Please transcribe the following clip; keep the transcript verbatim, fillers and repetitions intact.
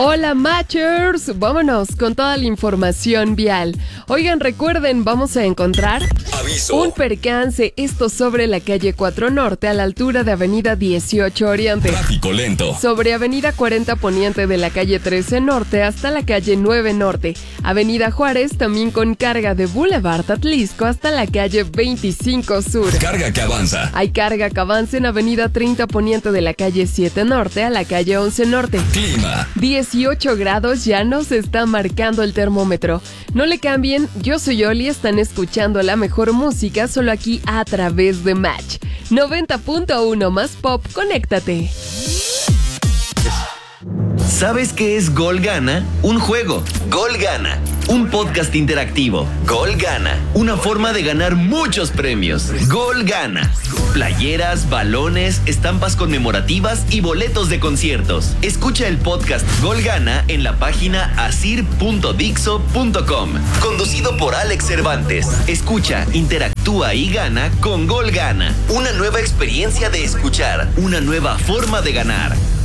Hola Matchers, vámonos con toda la información vial. Oigan, recuerden, vamos a encontrar Aviso. un percance, esto sobre la calle cuatro Norte a la altura de avenida dieciocho Oriente. Tráfico lento. Sobre avenida cuarenta Poniente de la calle trece Norte hasta la calle nueve Norte. Avenida Juárez también con carga de Boulevard Atlisco hasta la calle veinticinco Sur. Carga que avanza. Hay carga que avanza en avenida treinta Poniente de la calle siete Norte a la calle once Norte. Clima. dieciocho grados ya nos está marcando el termómetro. No le cambien, yo soy Oli, están escuchando la mejor música solo aquí a través de Match. noventa punto uno más pop, conéctate. ¿Sabes qué es Gol Gana? Un juego. Gol Gana. Un podcast interactivo. Gol Gana. Una forma de ganar muchos premios. Gol Gana. Playeras, balones, estampas conmemorativas y boletos de conciertos. Escucha el podcast Gol Gana en la página asir punto dixo punto com. Conducido por Alex Cervantes. Escucha, interactúa y gana con Gol Gana. Una nueva experiencia de escuchar. Una nueva forma de ganar.